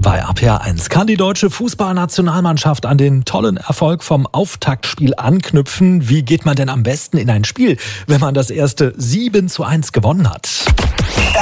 Bei RPA1 kann die deutsche Fußballnationalmannschaft an den tollen Erfolg vom Auftaktspiel anknüpfen. Wie geht man denn am besten in ein Spiel, wenn man das erste 7:1 gewonnen hat?